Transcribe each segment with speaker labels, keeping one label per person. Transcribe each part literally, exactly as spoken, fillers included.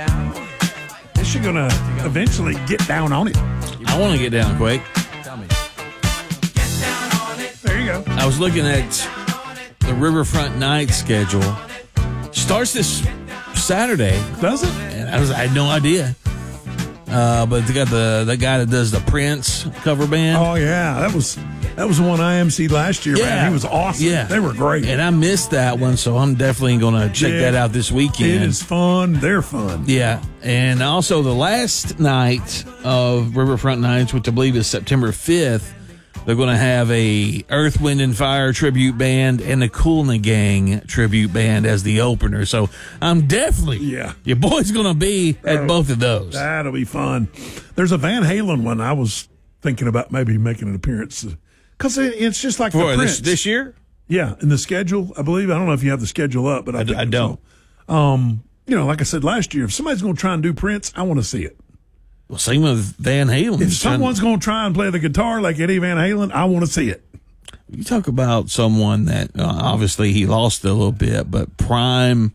Speaker 1: Guess you're gonna eventually get down on it.
Speaker 2: I want to get down quick.
Speaker 1: There you go.
Speaker 2: I was looking at the Riverfront Night schedule. Starts this Saturday.
Speaker 1: Does it?
Speaker 2: And I, was, I had no idea. Uh, but they got the the guy that does the Prince cover band.
Speaker 1: Oh yeah, that was that was the one I M C'd last year.
Speaker 2: Yeah.
Speaker 1: Man, he was awesome.
Speaker 2: Yeah,
Speaker 1: they were great.
Speaker 2: And I missed that one, so I'm definitely going to check
Speaker 1: Yeah.
Speaker 2: that out this weekend.
Speaker 1: It is fun. They're fun.
Speaker 2: Yeah, and also the last night of Riverfront Nights, which I believe is September fifth, they're going to have a Earth, Wind, and Fire tribute band and a Kool and the Gang tribute band as the opener. So I'm definitely,
Speaker 1: Yeah.
Speaker 2: your boy's going to be at
Speaker 1: Oh,
Speaker 2: both of those.
Speaker 1: That'll be fun. There's a Van Halen one I was thinking about maybe making an appearance because it's just like
Speaker 2: For
Speaker 1: the Prince.
Speaker 2: this, this year?
Speaker 1: Yeah, in the schedule, I believe. I don't know if you have the schedule up, but I,
Speaker 2: I d-
Speaker 1: think
Speaker 2: I don't.
Speaker 1: so. Um, you know, like I said last year, if somebody's going to try and do Prince, I want to see it.
Speaker 2: Well, same with Van Halen.
Speaker 1: If someone's going to try and play the guitar like Eddie Van Halen, I want to see it.
Speaker 2: You talk about someone that uh, obviously he lost a little bit, but prime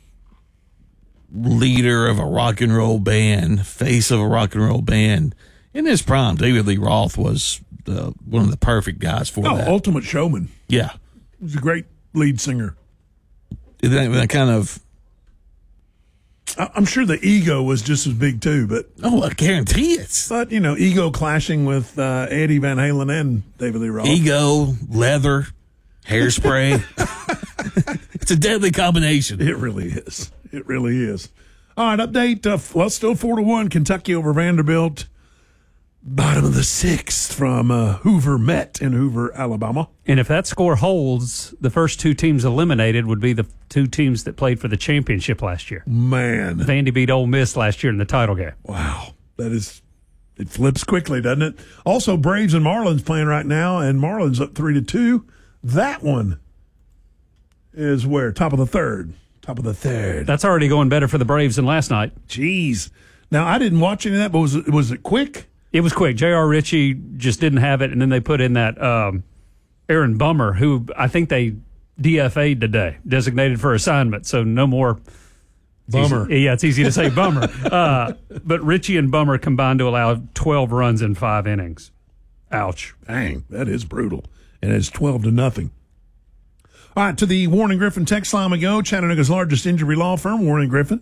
Speaker 2: leader of a rock and roll band, face of a rock and roll band. In his prime, David Lee Roth was the, one of the perfect guys for
Speaker 1: Oh,
Speaker 2: that.
Speaker 1: Ultimate Showman.
Speaker 2: Yeah.
Speaker 1: He was a great lead singer.
Speaker 2: That, that kind of,
Speaker 1: I- I'm sure the ego was just as big too, but
Speaker 2: oh, I guarantee it.
Speaker 1: but you know, ego clashing with uh, Eddie Van Halen and David Lee Roth.
Speaker 2: Ego, leather, hairspray. It's a deadly combination.
Speaker 1: It really is. It really is. All right, update. Uh, well, still four to one. Kentucky over Vanderbilt. Bottom of the sixth from uh, Hoover Met in Hoover, Alabama.
Speaker 3: And if that score holds, the first two teams eliminated would be the two teams that played for the championship last year.
Speaker 1: Man,
Speaker 3: Vandy beat Ole Miss last year in the title game.
Speaker 1: wow, that is. It flips quickly, doesn't it? Also, Braves and Marlins playing right now, and Marlins up three to two. That one is where top of the third. Top of the third.
Speaker 3: That's already going better for the Braves than last night.
Speaker 1: Jeez. Now I didn't watch any of that, but was it was it quick?
Speaker 3: It was quick. J R. Ritchie just didn't have it, and then they put in that um, Aaron Bummer, who I think they D F A'd today, designated for assignment, so no more.
Speaker 1: Bummer.
Speaker 3: Easy, yeah, it's easy to say Bummer. Uh, but Ritchie and Bummer combined to allow twelve runs in five innings. Ouch.
Speaker 1: Dang, that is brutal. And it's twelve to nothing. All right, to the Warren Griffin text line we go. Chattanooga's largest injury law firm, Warren Griffin.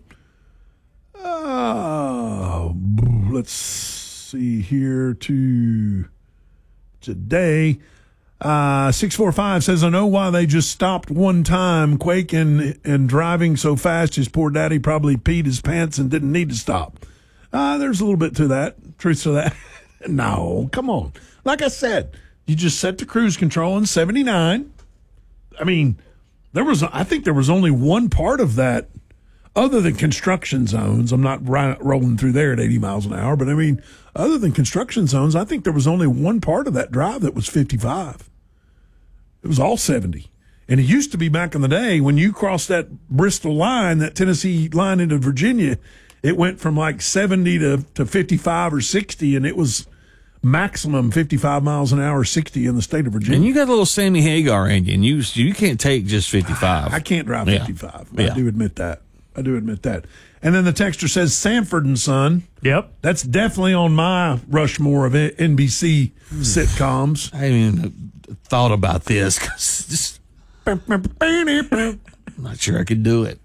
Speaker 1: Uh, let's see here to today. Uh, six four five says, I know why they just stopped one time. Quake and, and driving so fast, his poor daddy probably peed his pants and didn't need to stop. Uh, there's a little bit to that, truth to that. No, come on. Like I said, you just set the cruise control in seventy-nine. I mean, there was, I think there was only one part of that other than construction zones. I'm not ri- rolling through there at eighty miles an hour, but I mean, other than construction zones, I think there was only one part of that drive that was fifty-five. It was all seventy. And it used to be back in the day when you crossed that Bristol line, that Tennessee line into Virginia, it went from like seventy to, to fifty-five or sixty, and it was maximum fifty-five miles an hour, sixty in the state of Virginia.
Speaker 2: And you got a little Sammy Hagar in you, and you, you can't take just fifty-five.
Speaker 1: I can't drive
Speaker 2: Yeah.
Speaker 1: fifty-five.
Speaker 2: Yeah.
Speaker 1: I do admit that. I do admit that. And then the texter says Sanford and Son.
Speaker 3: Yep.
Speaker 1: That's definitely on my Rushmore of N B C sitcoms.
Speaker 2: I haven't even thought about this because just I'm not sure I could do it.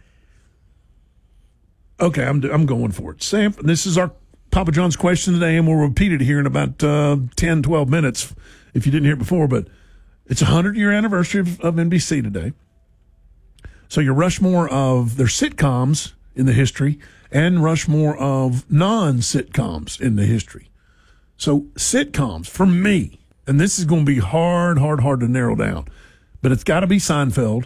Speaker 1: Okay, I'm I'm going for it. Sanford. This is our Papa John's question today, and we'll repeat it here in about uh, ten, twelve minutes if you didn't hear it before. But it's a hundred-year anniversary of, of N B C today. So your Rushmore of their sitcoms in the history and Rushmore of non-sitcoms in the history. So sitcoms, for me, and this is going to be hard, hard, hard to narrow down, but it's got to be Seinfeld.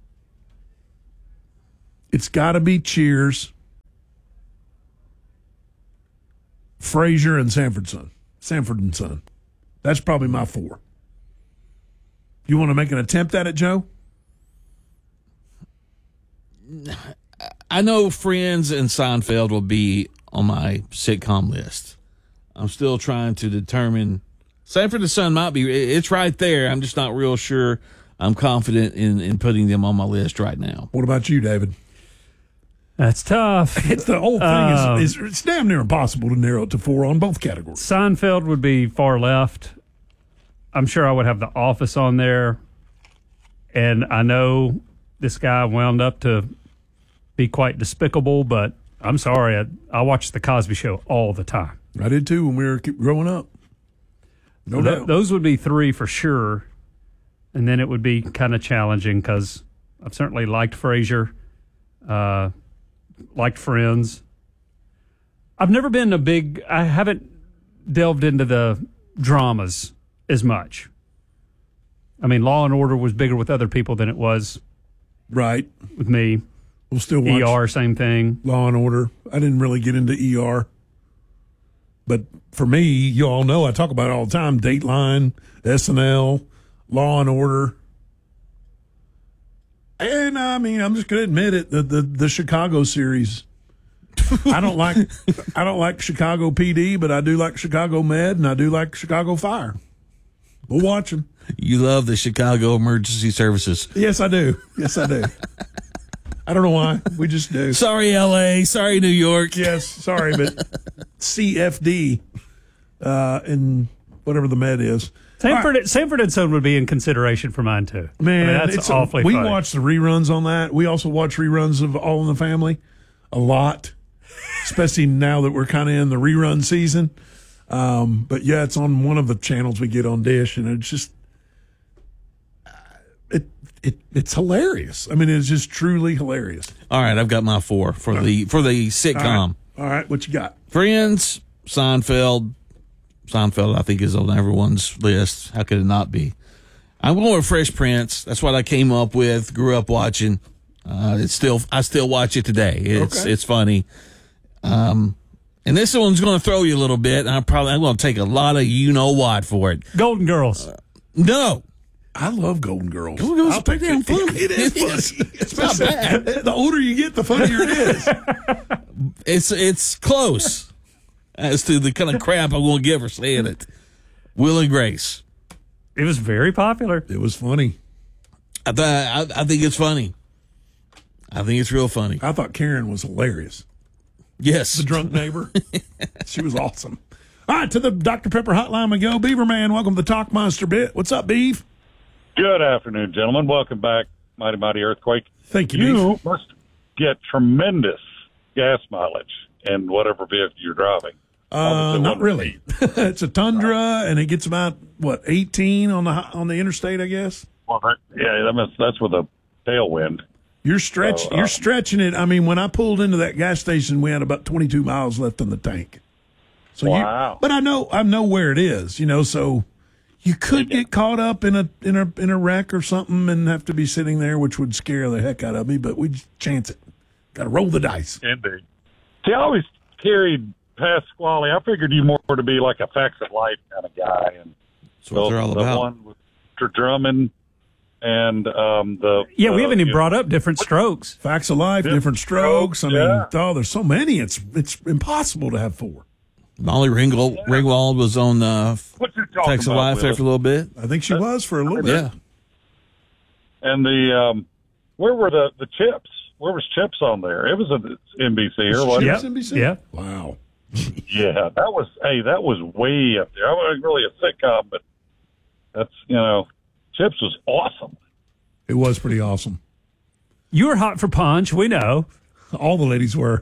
Speaker 1: It's got to be Cheers, Frasier, and Sanford Son. Sanford and Son. That's probably my four. You want to make an attempt at it, Joe?
Speaker 2: I know Friends and Seinfeld will be on my sitcom list. I'm still trying to determine. Sanford and Son might be. It's right there. I'm just not real sure. I'm confident in, in putting them on my list right now.
Speaker 1: What about you, David?
Speaker 3: That's tough.
Speaker 1: It's the whole thing
Speaker 3: Um,
Speaker 1: is, is it's damn near impossible to narrow it to four on both categories.
Speaker 3: Seinfeld would be far left. I'm sure I would have The Office on there. And I know this guy wound up to be quite despicable, but I'm sorry. I, I watched The Cosby Show all the time.
Speaker 1: I did too when we were growing up. No
Speaker 3: So th-
Speaker 1: doubt.
Speaker 3: those would be three for sure. And then it would be kind of challenging because I've certainly liked Frasier, uh, liked Friends. I've never been a big, I haven't delved into the dramas as much. I mean, Law and Order was bigger with other people than it was
Speaker 1: Right.
Speaker 3: with me.
Speaker 1: We'll still watch
Speaker 3: E R, same thing.
Speaker 1: Law and Order. I didn't really get into E R. But for me, you all know I talk about it all the time. Dateline, S N L, Law and Order. And I mean, I'm just going to admit it, the, the the Chicago series. I don't like I don't like Chicago P D, but I do like Chicago Med and I do like Chicago Fire. We'll watch them.
Speaker 2: You love the Chicago Emergency Services.
Speaker 1: Yes, I do. Yes, I do. I don't know why. We just do.
Speaker 2: Sorry, L A. Sorry, New York.
Speaker 1: Yes, sorry, but C F D uh, and whatever the med is.
Speaker 3: Sanford,
Speaker 1: All right.
Speaker 3: Sanford and Son would be in consideration for mine too.
Speaker 1: Man,
Speaker 3: I mean, that's
Speaker 1: it's
Speaker 3: awfully
Speaker 1: we
Speaker 3: funny.
Speaker 1: watch the reruns on that. We also watch reruns of All in the Family a lot, especially now that we're kind of in the rerun season. Um, but yeah, it's on one of the channels we get on Dish, and it's just it it it's hilarious. I mean, it's just truly hilarious.
Speaker 2: All right, I've got my four for the for the sitcom.
Speaker 1: All right, what you got?
Speaker 2: Friends, Seinfeld. Seinfeld, I think, is on everyone's list. How could it not be? I'm going with Fresh Prince. That's what I came up with. Grew up watching. Uh, it's still, I still watch it today. It's
Speaker 1: Okay.
Speaker 2: it's funny. Um, and this one's going to throw you a little bit. I'm probably I'm going to take a lot of you know what for it.
Speaker 3: Golden Girls.
Speaker 2: No,
Speaker 1: I love Golden Girls.
Speaker 2: Golden Girls
Speaker 1: I'll
Speaker 2: is pretty
Speaker 1: take
Speaker 2: damn
Speaker 1: it.
Speaker 2: funny.
Speaker 1: It is
Speaker 2: It is.
Speaker 1: funny.
Speaker 2: It's not bad.
Speaker 1: The older you get, the funnier it is.
Speaker 2: It's it's close as to the kind of crap I'm going to give for saying it. Will and Grace.
Speaker 3: It was very popular.
Speaker 1: It was funny.
Speaker 2: I, th- I I think it's funny. I think it's real funny.
Speaker 1: I thought Karen was hilarious.
Speaker 2: Yes.
Speaker 1: The drunk neighbor. She was awesome. All right, to the Doctor Pepper hotline we go. Beaver Man, welcome to the Talk Monster bit. What's up, Beef?
Speaker 4: Good afternoon, gentlemen. Welcome back, Mighty Mighty Earthquake.
Speaker 1: Thank you,
Speaker 4: You
Speaker 1: Beef.
Speaker 4: must get tremendous gas mileage in whatever vehicle you're driving.
Speaker 1: Uh,
Speaker 4: Obviously,
Speaker 1: not
Speaker 4: one-
Speaker 1: really. It's a Tundra, and it gets about, what, eighteen on the hi- on the interstate, I guess?
Speaker 4: Well, that, yeah, that must, that's with a tailwind.
Speaker 1: You're stretch,
Speaker 4: So, uh,
Speaker 1: You're stretching it. I mean, when I pulled into that gas station, we had about twenty-two miles left in the tank. So
Speaker 4: Wow.
Speaker 1: You, but I know I know where it is, you know, so you could get caught up in a in a in a wreck or something and have to be sitting there, which would scare the heck out of me, but we just chance it. Got to roll the dice.
Speaker 4: Indeed. See, I always carried Pasquale. I figured you more to be like a Facts of Life kind of guy. And
Speaker 2: That's what they're all
Speaker 4: the
Speaker 2: about.
Speaker 4: one with Mister Drummond and um, the
Speaker 3: Yeah, we
Speaker 4: uh,
Speaker 3: haven't even
Speaker 4: you
Speaker 3: brought up Different Strokes.
Speaker 1: Facts of life,
Speaker 4: Different
Speaker 1: different strokes. I mean,
Speaker 4: yeah.
Speaker 1: oh, there's so many. It's it's impossible to have four.
Speaker 2: Molly Ringwald, Ringwald was on uh,
Speaker 4: What you talking
Speaker 2: Facts of
Speaker 4: about,
Speaker 2: Life there
Speaker 4: Willis?
Speaker 2: for a little bit.
Speaker 1: I think she was for a little bit.
Speaker 2: Yeah.
Speaker 4: And the um, where were the the Chips? Where was Chips on there? It was an N B C or what?
Speaker 1: Chips
Speaker 3: Yep.
Speaker 1: N B C?
Speaker 3: Yeah.
Speaker 1: Wow.
Speaker 4: Yeah, that was hey, that was way up there. I wasn't really a sitcom, but that's you know, Chips was awesome.
Speaker 1: It was pretty awesome.
Speaker 3: You were hot for Punch, we know.
Speaker 1: All the ladies were.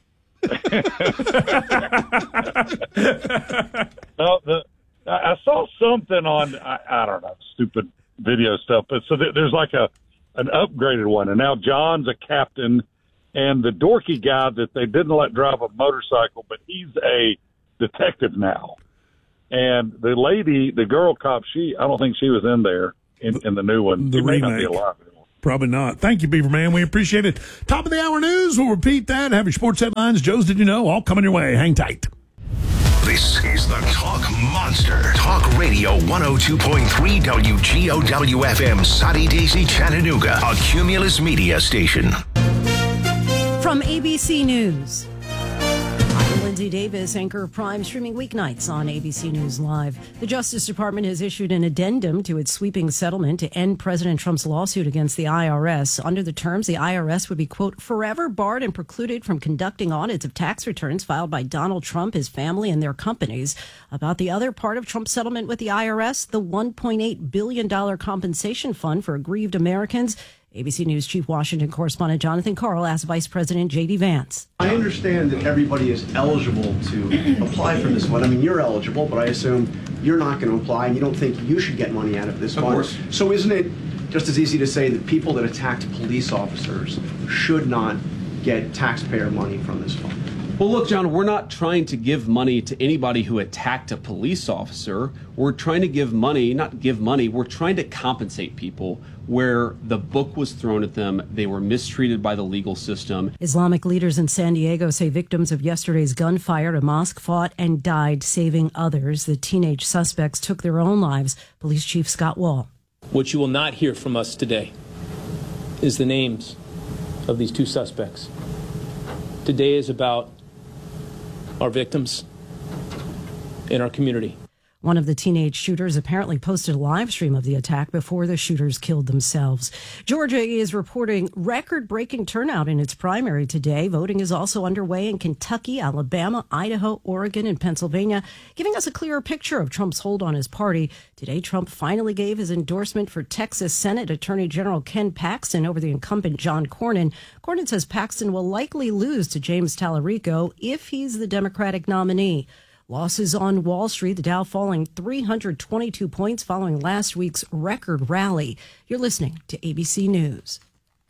Speaker 4: No, the I I saw something on I, I don't know stupid video stuff, but so th- there's like a an upgraded one, and now John's a captain, and the dorky guy that they didn't let drive a motorcycle, but he's a detective now. And the lady, the girl cop, she I don't think she was in there in, in the new one.
Speaker 1: The
Speaker 4: She may not be
Speaker 1: remake.
Speaker 4: alive anymore.
Speaker 1: Probably not. Thank you, Beaver Man. We appreciate it. Top of the hour news. We'll repeat that. Have your sports headlines. Joe's Did You Know? All coming your way. Hang tight.
Speaker 5: This is the Talk Monster. Talk Radio one oh two point three W G O W F M, Soddy Daisy, Chattanooga, a Cumulus media station.
Speaker 6: From A B C News. Iowa Lindsay Davis, anchor of Prime, streaming weeknights on A B C News Live. The Justice Department has issued an addendum to its sweeping settlement to end President Trump's lawsuit against the I R S. Under the terms, the I R S would be, quote, forever barred and precluded from conducting audits of tax returns filed by Donald Trump, his family, and their companies. About the other part of Trump's settlement with the I R S, the one point eight billion dollars compensation fund for aggrieved Americans. A B C News Chief Washington correspondent Jonathan Karl asked Vice President J D Vance.
Speaker 7: I understand that everybody is eligible to apply for this fund. I mean, you're eligible, but I assume you're not going to apply and you don't think you should get money out of this
Speaker 8: Of
Speaker 7: fund.
Speaker 8: course.
Speaker 7: So isn't it just as easy to say that people that attacked police officers should not get taxpayer money from this fund?
Speaker 8: Well, look, John, we're not trying to give money to anybody who attacked a police officer. We're trying to give money, not give money, we're trying to compensate people where the book was thrown at them. They were mistreated by the legal system.
Speaker 6: Islamic leaders in San Diego say victims of yesterday's gunfire at a mosque fought and died saving others. The teenage suspects took their own lives. Police Chief Scott Wall.
Speaker 9: What you will not hear from us today is the names of these two suspects. Today is about our victims in our community.
Speaker 6: One of the teenage shooters apparently posted a live stream of the attack before the shooters killed themselves. Georgia is reporting record-breaking turnout in its primary today. Voting is also underway in Kentucky, Alabama, Idaho, Oregon, and Pennsylvania, giving us a clearer picture of Trump's hold on his party. Today, Trump finally gave his endorsement for Texas Senate Attorney General Ken Paxton over the incumbent John Cornyn. Cornyn says Paxton will likely lose to James Tallarico if he's the Democratic nominee. Losses on Wall Street, the Dow falling three hundred twenty-two points following last week's record rally. You're listening to A B C News.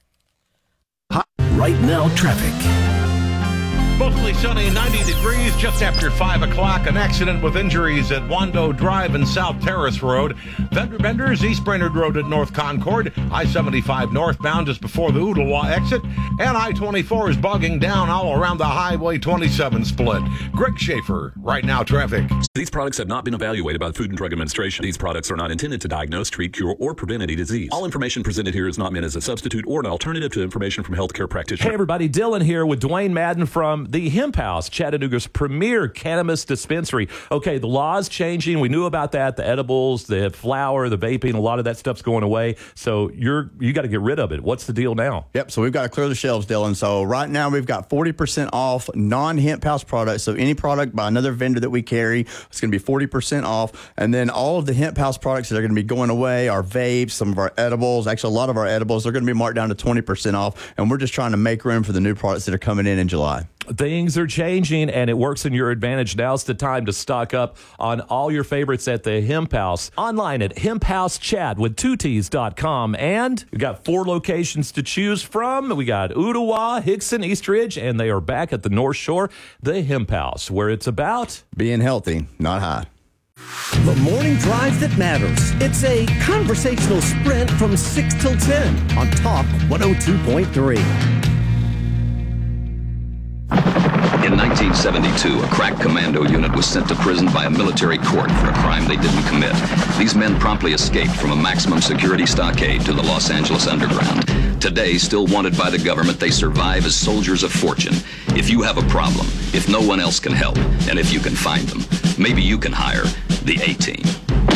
Speaker 5: Right now, traffic.
Speaker 10: Mostly sunny, ninety degrees, just after five o'clock. An accident with injuries at Wando Drive and South Terrace Road. Vendor Benders, East Brainerd Road at North Concord. I seventy-five northbound just before the Ooltewah exit. And I twenty-four is bogging down all around the Highway twenty-seven split. Greg Schaefer, Right Now Traffic.
Speaker 11: These products have not been evaluated by the Food and Drug Administration. These products are not intended to diagnose, treat, cure, or prevent any disease. All information presented here is not meant as a substitute or an alternative to information from healthcare practitioners.
Speaker 12: Hey everybody, Dylan here with Dwayne Madden from the Hemp House, Chattanooga's premier cannabis dispensary. Okay, the law's changing. We knew about that. The edibles, the flower, the vaping, a lot of that stuff's going away. So you're you got to get rid of it. What's the deal now?
Speaker 13: Yep, so we've got to clear the shelves, Dylan. So right now we've got forty percent off non-Hemp House products. So any product by another vendor that we carry, it's going to be forty percent off. And then all of the Hemp House products that are going to be going away, our vapes, some of our edibles, actually a lot of our edibles, they're going to be marked down to twenty percent off. And we're just trying to make room for the new products that are coming in in July.
Speaker 12: Things are changing, and it works in your advantage. Now's the time to stock up on all your favorites at the Hemp House. Online at hemp house chat with two T's dot com. And we've got four locations to choose from. We got Ooltewah, Hickson, East Ridge, and they are back at the North Shore, the Hemp House, where it's about
Speaker 13: being healthy, not high.
Speaker 14: The morning drive that matters. It's a conversational sprint from six till ten on Talk one oh two point three.
Speaker 15: In nineteen seventy-two, a crack commando unit was sent to prison by a military court for a crime they didn't commit. These men promptly escaped from a maximum security stockade to the Los Angeles underground. Today, still wanted by the government, they survive as soldiers of fortune. If you have a problem, if no one else can help, and if you can find them, maybe you can hire the A-Team.